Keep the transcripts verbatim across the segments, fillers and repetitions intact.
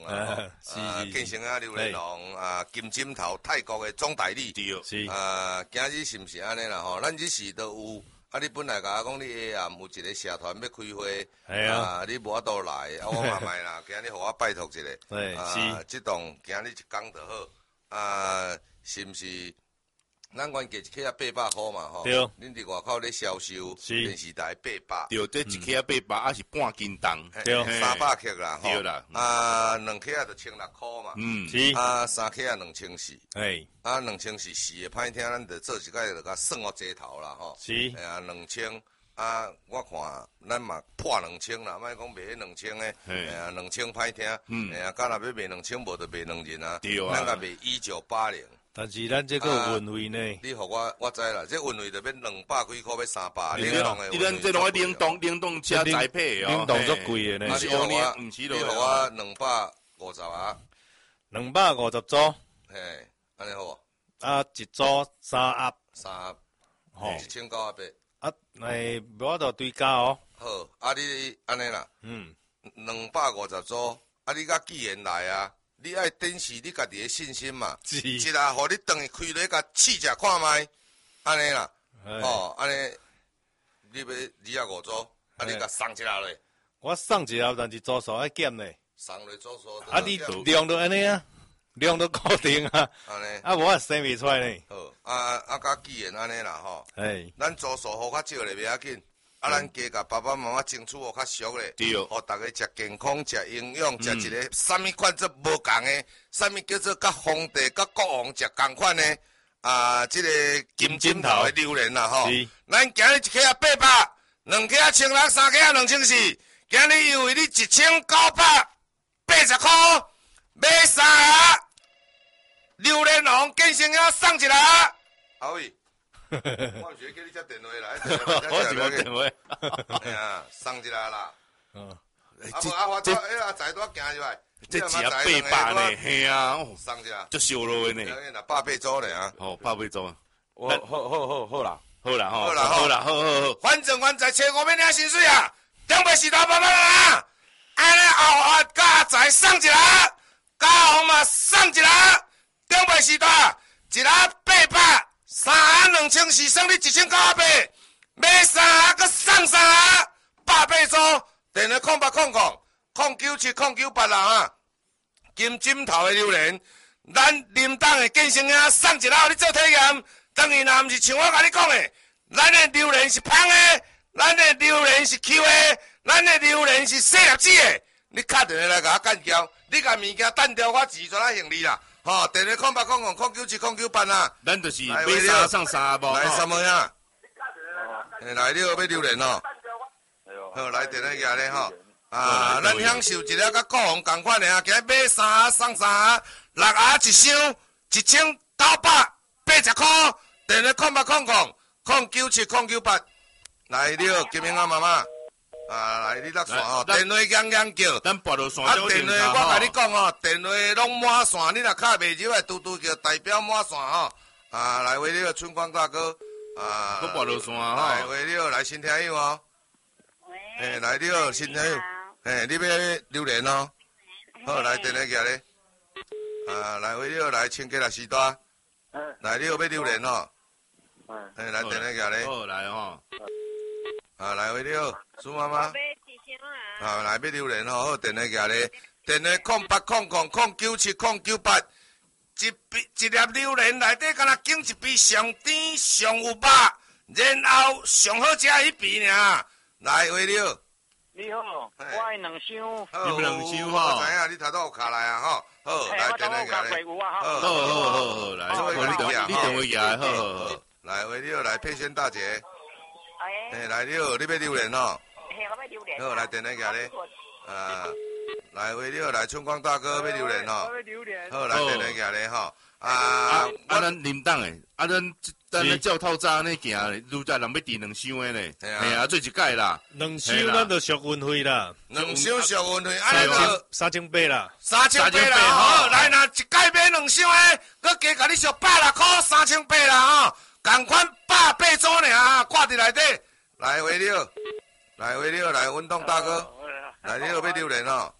啦，啊，建成啊，榴莲王啊，金枕头泰国的总代理， 是啊，今日是毋是安尼啦？吼，咱日时都有，啊，你本来甲我讲你下暗有一个社团要开会，啊，你无法度来，啊，我嘛卖啦，今日互我拜托一下，啊，即栋今日一工就好，啊，是毋是？咱原价一克啊八百块嘛，吼， 对， 恁伫外口咧销售电视台八百， 对，这一克啊八百，还是半斤重， 对，三百克啦， 对啦， 啊，两克啊就千六块嘛， 嗯， 是， 啊，三克啊两千四， 哎， 啊，两千四四个歹听，咱就做一个就甲算我这头啦，吼， 是， 哎呀，两千，啊，我看咱嘛破两千啦，莫讲卖两千诶，哎呀，两千歹听，哎呀，干若要卖两千，无就卖两人啊， 对啊， 咱甲卖一九八零。 但是咱这个运费呢？ 你互我，我知啦，这运费就变两百几块，要三百。冷冻的， 你咱这拢爱冷冻，冷冻车栽配哦， 冷冻足贵的呢。 你互我，你互我两百五十啊， 两百五十组。 嘿，安尼好。 啊，一组三盒， 三盒， 吼， 一千九百八。啊，哎，无法度对价哦。 好，啊你安尼啦， 嗯， 两百五十组，啊你甲既然来啊。你爱展示你家己的信心嘛？一下，互你等于开落甲试食看卖，安尼啦，哦，安尼，你要二十五组，啊，你甲送一下咧。 我送一下，但是组数爱减咧。 送咧组数。 啊，你量都安尼啊，量都固定啊。 安尼。 啊，我也生袂出来呢。 好，啊啊，甲既然安尼啦吼。 哎。 咱组数好较少咧，袂要紧。啊，咱加甲爸爸妈妈争取互较俗咧，互大家食健康、食营养、食一个啥物款做无共诶，啥物叫做甲皇帝、甲国王食共款诶？啊，即个金枕头诶榴莲啦吼，咱今日一克啊八百，两克啊千六，三克啊两千四，今日优惠你一千九百八十块，买三盒榴莲王建成啊送一盒，阿伟。我是叫你接电话来， 我是我电话。 哎呀，送一下啦。 嗯。 啊无啊，我这哎呀，仔多行入来。 这只八百呢，嘿啊， 送一下。 足烧落呢。 八百组呢啊。 哦，八百组。 我好好好好啦， 好啦， 好啦， 好啦，好好好。 反正阮在找五百领薪水啊，顶北市大爸爸啊，安尼后啊，甲仔送一下，甲红嘛送一下，顶北市大一下八百。三盒两千四，算你一千九百八，买三盒佮送三盒，八百组，电话空八空空，空九七空九八啦啊！金枕头的榴莲，咱林党的健身啊送一盒，你做体验。当然啦，毋是像我甲你讲的，咱的榴莲是芳的，咱的榴莲是 Q 的，咱的榴莲是细粒子的。你敲电话来甲我干交，你甲物件单调，我自转啊行李啦。吼，电话空八空空空九七空九八啊， 咱就是买三送三无， 来什么呀？来了要榴莲哦，好来电话举咧吼，啊，咱享受一个甲国王同款的啊，今日买三盒送三盒，六盒一箱，一千九百八十块，电话空八空空空九七空九八，来了金明啊妈妈。啊，来你落线吼，电话响响叫， 咱拨落线啊，电话我甲你讲哦，电话拢满线，你若卡袂入来，嘟嘟叫代表满线吼。啊，来为了春光大哥，啊， 我拨落线吼， 来为了来新听友哦，诶，来了新听友，诶，你要榴莲哦，好，来电话举咧，啊，来为了来千家来时代，来了要榴莲哦，诶，来电话举咧， 好来吼。 啊，来为了苏妈妈，啊，来要榴莲吼，好电话举咧，电话空八空空空九七空九八，一杯一粒榴莲内底敢若拣一杯上甜上有肉，然后上好食迄杯尔，来为了。 你好，我爱两箱。 你两箱吼？ 我知影，你头拄有卡来啊吼，好，来电话举咧， 好好好好，来，你电话你电话举来，好好好， 来为了来佩萱大姐。 哎， 来了，你要榴莲哦。 嘿，我要榴莲。 好，来电话举咧。啊，来为了来春光大哥要榴莲哦。 我要榴莲。 好，来电话举咧吼。啊， 啊，咱林党诶，啊，咱咱咧照透早呢行，愈在人要订两箱诶呢。系啊，做一届啦。 两箱咱就俗运费啦。 两箱俗运费，安尼就三千八啦。 三千八啦，好，来若一届买两箱诶，佮加甲你俗百六块，三千八啦吼。同款百八组尔，挂伫内底，来为了，来为了，来运动大哥，来了要榴莲哦。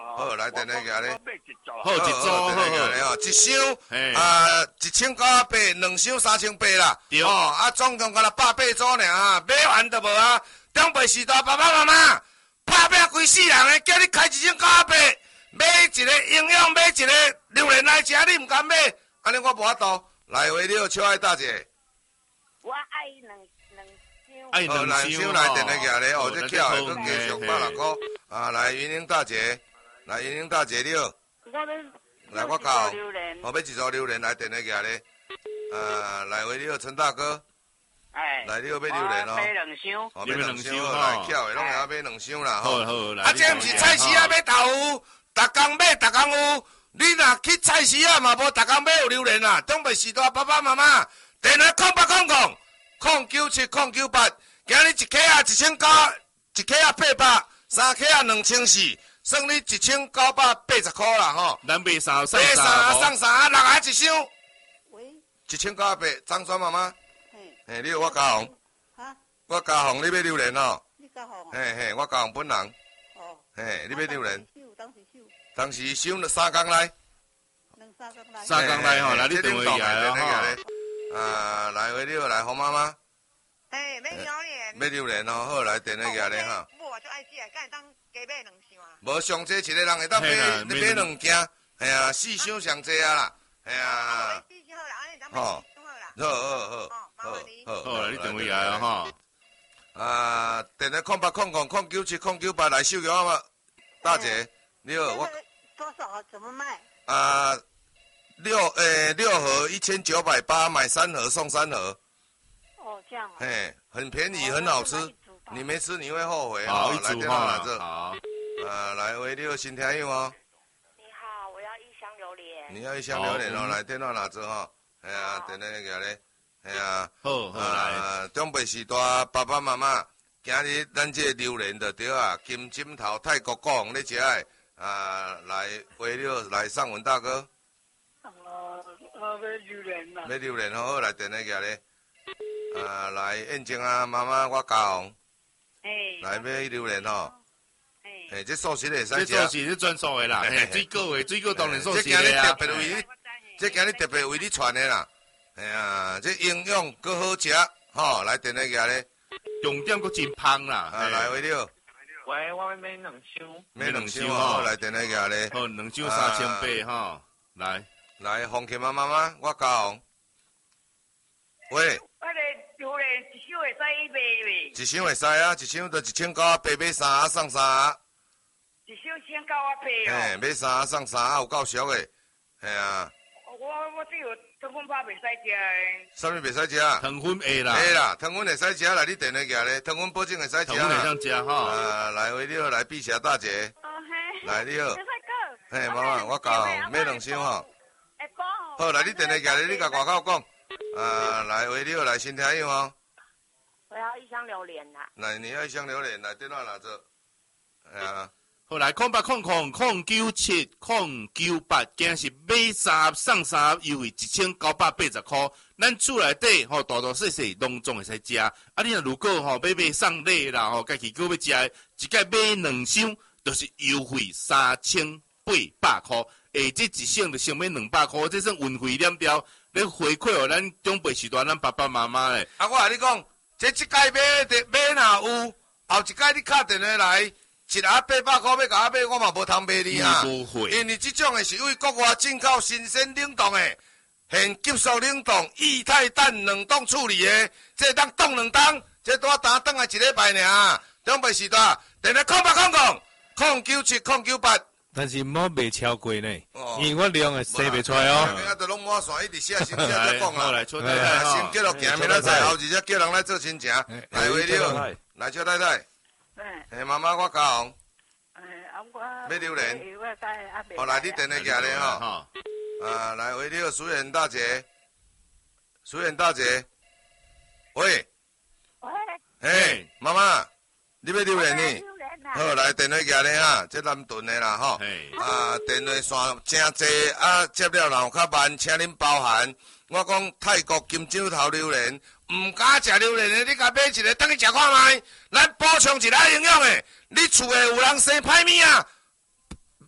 好，来电话夹咧。 好，一组好好。 哦，一箱啊，一千九百八，两箱三千八啦。 对。 哦，啊，总共干了百八组尔啊，买完都无啊。长辈时代爸爸妈妈拍拼规世人诶，叫你开一千九百八，买一个营养，买一个榴莲来吃，你毋敢买，安尼我无法度。来回了，小爱大姐。 我爱两两箱。 爱两箱来电话夹咧，哦，这巧诶，佮继续百六块。啊，来云玲大姐，来云玲大姐了。来，我教，我要一组榴莲来电话夹咧。啊，来回了，陈大哥。 哎， 来，你要买榴莲哦。 买两箱。 哦，买两箱哦，来巧诶，拢会晓买两箱啦吼。好好，来。 啊，这毋是菜市啊，买豆腐，逐工买，逐工有。你若去菜市啊，嘛无逐工买有榴莲啦。长辈时代爸爸妈妈，电话空八空空，空九七空九八，今日一克啊一千九，一克啊八百，三克啊两千四，算你一千九百八十块啦吼。 咱买三送三，买三送三，六啊一箱。 喂。 一千九百八，张川妈妈。嘿，你有我嘉宏， 哈， 我嘉宏，你买榴莲哦？ 你嘉宏？ 嘿嘿，我嘉宏本人。 哦。 嘿，你买榴莲？ 当时收， 当时收了三工来。 两三工来。 三工来吼，来你电话来啊吼。啊，来回了，来洪妈妈。 哎，买榴莲。 买榴莲哦，好来电话夹咧哈。 我就爱食，敢会当加买两箱啊？ 无上济一个人会当买买两件，哎呀，四箱上济啊啦，哎呀。 四箱好啦，安尼咱买四箱好啦。 好好好。 好， 好， 好，来你电话来啊哈。 啊，电话空八空空空九七空九八来收药嘛，大姐，你好，我多少？怎么卖？ 啊，六诶六盒一千九百八，买三盒送三盒。 哦，这样啊。 嘿，很便宜，很好吃，你没吃你会后悔哦。 来电话拿这。 好。 啊，来喂，你好，新听友哦。 你好，我要一箱榴莲。 你要一箱榴莲哦，来电话拿这哈。哎呀，电话夹咧。系啊， 好，好来。 长辈时代爸爸妈妈，今日咱这榴莲就对啊，金针头泰国果你食诶，啊，来回了来上文大哥。 哦，我买榴莲啦。 买榴莲好，好来电话夹咧。啊，来燕静啊，妈妈我教。 哎。 来买榴莲吼。哎。哎，这素食会使食。 这素食是专属的啦，水果的水果当然素食的啊。这今日特别为你， 这今日特别为你传的啦。哎呀，这营养搁好食，吼，来电话夹咧。 重点搁真芳啦， 啊，来回了。 喂，我要买两箱。 买两箱哦，来电话夹咧。 好，两箱三千八哈，来。 来，红琴妈妈妈，我教。喂。 我个榴莲一箱会使买未？ 一箱会使啊，一箱就一千九啊八，买三啊送三啊。 一箱千九啊八哦。 嘿，买三啊送三啊，有够俗诶。系啊。 我我只有糖粉包袂使食诶。 啥物袂使食？ 糖粉会啦。 会啦，糖粉会使食啦，你电话夹咧，糖粉保证会使食啦。 糖粉会当食哈。 啊，来回你好，来碧霞大姐。 哦嘿。 来你好。 小帅哥。 嘿，妈妈，我教买两箱吼。 会讲哦。 好，来你电话夹咧，你甲外口讲。啊，来回你好，来新听友哦。 我要一箱榴莲啦。 来，你要一箱榴莲，来电话拿着。哎呀。 好来，空八空空空九七空九八，今是买三送三，优惠一千九百八十块。咱厝内底吼大大细细拢总会使食。啊，你若如果吼要买送礼啦吼，家己搁要食，一概买两箱，就是优惠三千八百块。诶，这一箱就成买两百块，这算运费两条，你回馈哦，咱长辈时代咱爸爸妈妈咧。 啊，我甲你讲，这一届买的买若有，后一届你敲电话来。一盒八百块要甲我买，我嘛无通卖你啊！因为这种的是为国外进口新鲜冷冻的，现急速冷冻液态氮冷冻处理的，这当冻两冬，这多打冻来一礼拜尔。长辈时代，电话空八空空空九七空九八。 但是莫卖超过呢，因为我量会洗袂出来哦。 啊，都拢满线，一直写先写再讲啦。 来， 邱太太哈， 先叫落行，明仔载后日才叫人来做亲情。来，为了，来邱太太。哎，妈妈，我教。 哎，啊我。 买榴莲。 我该啊好，来你电话夹咧吼。啊，来喂，你好，苏远大姐。苏远大姐。喂。 喂。 嘿，妈妈，你要榴莲呢？好，来电话夹咧哈，这南屯的啦吼。啊，电话线真济，啊接了人有较慢，请恁包涵。我讲泰国金针头榴莲，唔敢食榴莲的，你甲买一个，等去食看卖。咱补充一下营养的，你厝诶有人生歹物啊，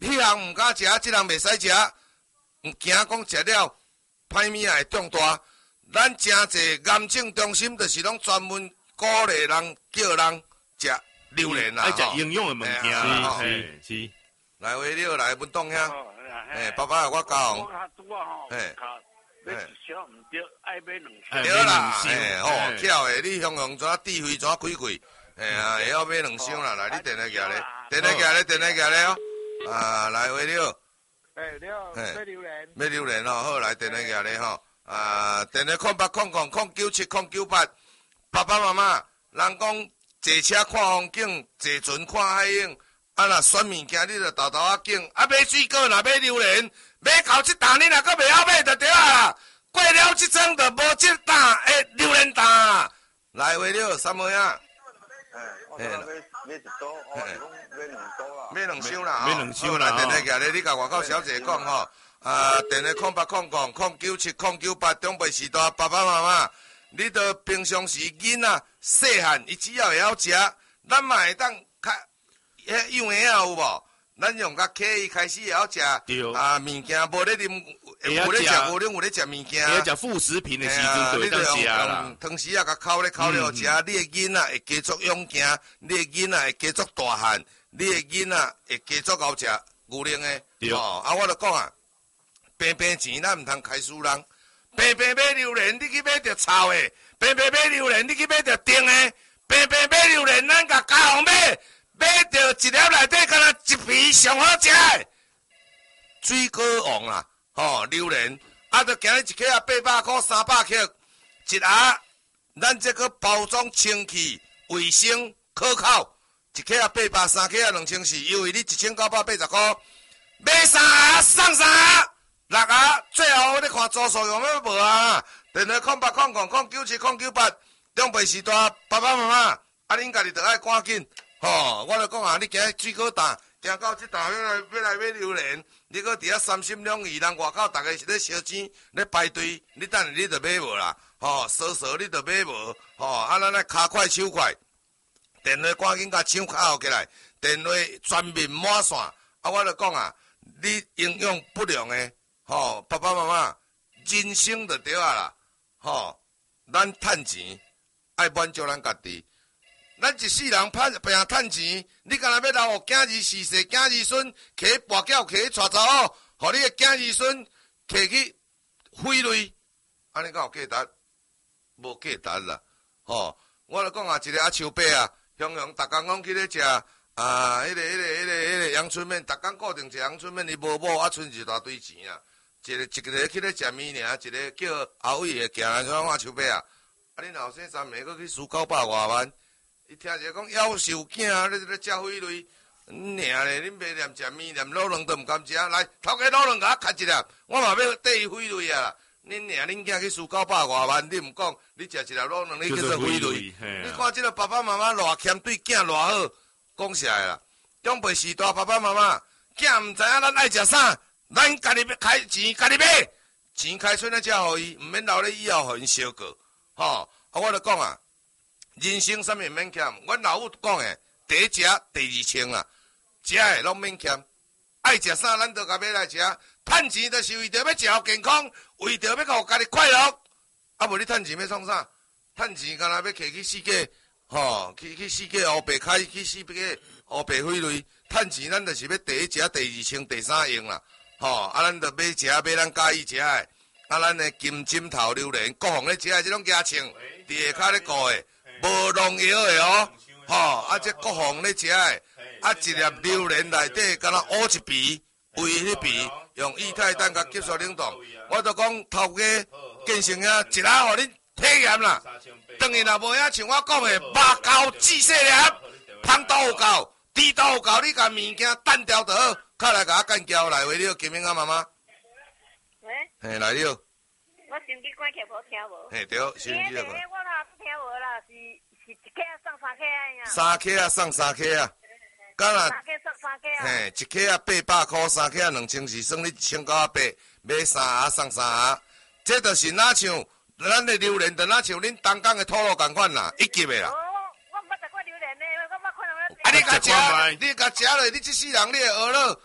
迄项毋敢食，即项袂使食，惊讲食了歹物也会中大。咱真侪癌症中心就是拢专门鼓励人叫人食榴莲啦， 爱食营养的物件啦， 是是。 来回了来文东兄， 哎， 爸爸我教。 我较拄啊吼， 哎， 要一小毋对，爱买两箱。 对啦，哎吼，巧的，你向用怎智慧怎开开，哎呀，会晓买两箱啦，来你电来夹咧，电来夹咧，电来夹咧哦，啊，来回了， 哎，了，买榴莲， 买榴莲哦，好来电来夹咧吼，啊，电来空八空空空九七空九八，爸爸妈妈，人讲坐车看风景，坐船看海影。啊！若选物件，你着豆豆仔拣；啊，买水果，若买榴莲，买到即档，你若阁袂晓买，就对啊！过了即阵，就无即档诶榴莲档。来话了，三妹啊！ 哎，我买买一刀，我是讲买两刀啦。 买两箱啦， 买两箱啦。 电话夹咧，你甲外口小姐讲吼，啊，电话空八空空空九七空九八，中北时代爸爸妈妈，你着平常时囡仔细汉，伊只要会晓食，咱嘛会当较。迄幼儿啊有无？咱用较刻意开始会晓食啊物件，无咧啉，无咧食，无咧有咧食物件。 会晓食副食品的时阵，就会当食啦。 汤匙啊，甲烤咧烤了食，你的囡仔会加速勇行，你的囡仔会加速大汉，你的囡仔会加速好食牛奶的。哦，啊，我著讲啊，平平钱咱毋通开输人，平平买榴莲，你去买着臭的；平平买榴莲，你去买着甜的；平平买榴莲，咱甲家红买。买到一粒内底，敢若一皮上好食的水果王啦，吼榴莲，啊，着今日一克啊八百块、三百克一盒，咱这个包装清气、卫生、可靠，一克啊八百，三克啊两千四，优惠你一千九百八十块，买三盒送三盒，六盒，最后你看租数用要无啊？电话空八空空空九七空九八，中北时代爸爸妈妈，啊，恁家己着爱赶紧。吼，我著讲啊，你今日水果档，行到即档要来要来买榴莲，你搁伫遐三心两意，人外口逐个是咧烧钱咧排队，你等下你著买无啦，吼，扫扫你著买无，吼，啊，咱咧骹快手快，电话赶紧甲抢卡起来，电话全面满线，啊，我著讲啊，你营养不良诶，吼，爸爸妈妈，人生就对啊啦，吼，咱趁钱爱满足咱家己。咱一世人拼拼趁钱，你干若要留互囝儿四世、囝儿孙，摕跋筊，摕去带查某，互你诶囝儿孙摕去毁类，安尼敢有价值？无价值啦！吼，我著讲啊，一个阿树伯啊，雄雄逐工拢去咧食啊，迄个、迄个、迄个、迄个阳春面，逐工固定食阳春面，伊无某啊，剩一大堆钱啊。一个一个去咧食面尔，一个叫后尾诶行来像我树伯啊，啊，恁后生三暝佫去输九百外万。伊听者讲夭寿囝，你咧食毁类，娘咧，恁袂念食面，念老卵都毋甘食。来，头家老卵甲我砍一粒，我嘛要缀伊毁类啊啦！恁娘恁囝去输九百外万，你毋讲，你食一粒老卵，你叫做毁类。你看即个爸爸妈妈偌谦对囝偌好，讲实在啦，长辈时代爸爸妈妈，囝毋知影咱爱食啥，咱家己要开钱，家己买，钱开出来才互伊，毋免留咧以后互因烧过。吼，啊，我著讲啊。人生啥物免欠？阮老母讲诶，第一食，第二穿啦，食诶拢免欠。爱食啥，咱都甲买来食。趁钱就是为着要食好健康，为着要互家己快乐。啊，无你趁钱要创啥？趁钱干若要摕去世界，吼，去去世界乌白开，去世界乌白毁类。趁钱咱就是要第一食，第二穿，第三用啦。吼，啊，咱着买食买咱介意食诶。啊，咱诶金针头榴莲，各行咧食诶，即种加穿，伫下骹咧顾诶。无农药的哦，吼，啊，这各行咧食的，啊，一粒榴莲内底，敢若乌一皮，胃迄皮，用液态氮甲急速冷冻。我著讲头家建成啊，一下互恁体验啦。当然啦，无影像我讲的，肉厚细细粒，芳度有够，味道有够，你甲物件单调就好。较来甲我干交来话了，金明啊妈妈。 喂。 嘿，来了。 我手机关起无听无。 嘿，对，手机啊。 我哪不听无啦，是是一克啊送三克啊呀。 三克啊送三克啊，敢若三克送三克啊。 嘿，一克啊八百块，三克啊两千四，算你一千九百八，买三盒送三盒，这就是哪像咱的榴莲，就哪像恁东港的土路共款啦，一级的啦。 哦，我我毋捌食过榴莲呢，我捌看到。 啊，你甲食，你甲食落，你这世人你会学了，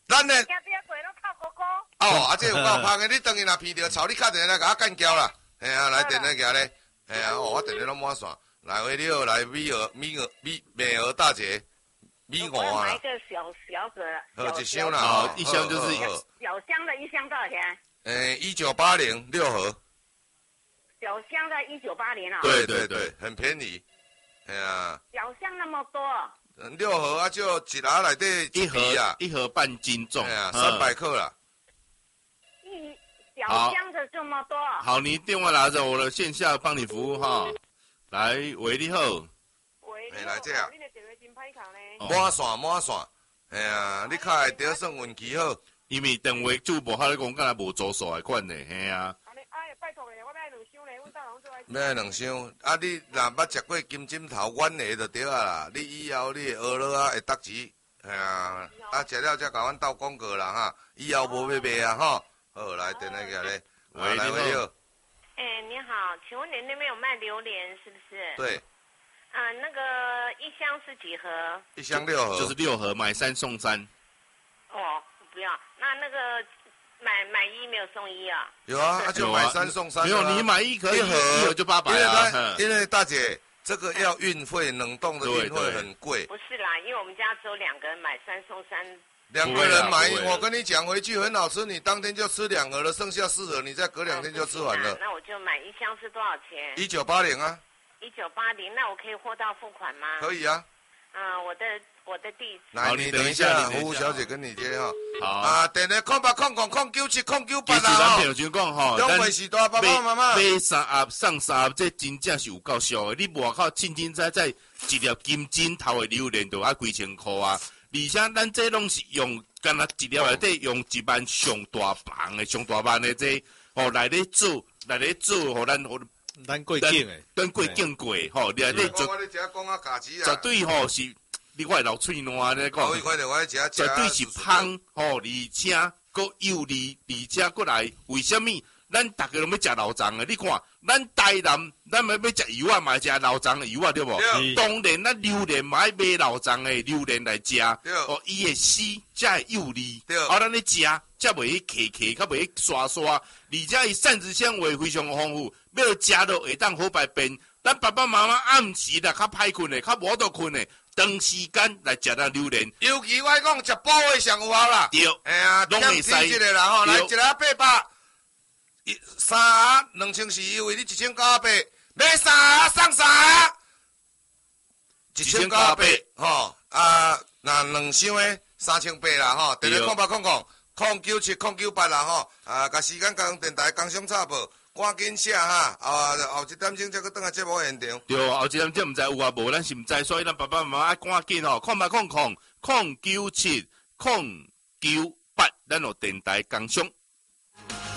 咱呢， 今边过拢靠哥哥。 哦，啊，这有够芳的，你等于若鼻着草，你敲电话来甲我干交啦。哎呀，来电话行咧，哎呀，哦，我电话拢满线，来回六来米儿米儿米美儿大姐，米五啊。 买一个小小的， 好，一箱啦， 哦一箱就是小箱的，一箱多少钱？ 诶，一九八零六盒。 小箱的一九八零啊。 对对对，很便宜。哎呀。 小箱那么多。 六盒啊，就一盒内底一盒啊， 一盒半斤重， 哎呀，三百克啦。 一小箱的这么多。 好，你电话拿着，我的线下帮你服务哈。来，喂，你好。 喂， 哎，来这啊。 你的电话真歹卡呢。 满线满线，哎呀，你卡会得算运气好。 因为电话主无遐讲，敢若无做数的款呢，嘿啊。 哎，拜托咧，我买两箱咧，阮大人做来。 买两箱，啊，你若捌食过金针头软的就对啊啦。你以后你蚵仔啊会得钱，哎呀，啊食了才甲阮斗广告啦哈。以后无要卖啊哈。好，来电话过来， 喂， 来喂好。 哎，你好，请问你那边有卖榴莲是不是？ 对。 啊，那个一箱是几盒？ 一箱六盒。 就是六盒，买三送三。 哦，不要，那那个。买买一没有送一啊？ 有啊，那就买三送三。 没有，你买一可以，一盒就八百啊。 因为大姐，这个要运费，冷冻的运费很贵。 不是啦，因为我们家只有两个人买三送三。 两个人买，我跟你讲，回去很好吃，你当天就吃两盒了，剩下四盒，你再隔两天就吃完了。 那我就买一箱是多少钱？ 一九八零啊。 一九八零，那我可以货到付款吗？ 可以啊。 嗯，我的我的地址。 来，你等一下，服务小姐跟你接哈。 好啊，电话空八空空空九七空九八啦。 其实咱朋友就讲吼， 两位是大爸爸妈妈。 买三盒送三盒，这真正是有够俗的。你外口清清彩彩一粒金针头的榴莲就要几千块啊！而且咱这拢是用，干那一粒内底用一万上大磅的、上大磅的这，吼来咧做，来咧做，吼咱吼。 咱过境诶， 咱过境过吼，你你绝绝对吼是，你我老嘴烂咧讲，绝对是香吼，而且佫有利，而且佫来，为什么？咱逐个拢要食老张诶？你看，咱台南，咱要要食油啊，嘛食老张诶油啊，对无？当然，咱榴莲嘛爱买老张诶榴莲来食，哦，伊会死，才会有利，啊，咱咧食，才袂去咳咳，较袂刷刷，而且伊膳食纤维非常丰富。要食到会当好排便，咱爸爸妈妈暗时啦较歹困的，较无倒困的，长时间来食咱榴莲。 尤其我讲食补的上有效啦。 对， 哎呀， 拢会使一个啦吼，来一个八百，一三盒两千四，因为你一千九百，买三盒送三盒，一千九百吼啊，那两箱的三千八啦吼，电话空八空空空九七空九八啦吼，啊，甲时间甲电台工商插播。赶紧写哈，啊，后一点钟才去转来节目现场。 对，后一点钟毋知有啊无，咱是毋知，所以咱爸爸妈妈爱赶紧吼，空八空空空九七空九八，咱有电台工商。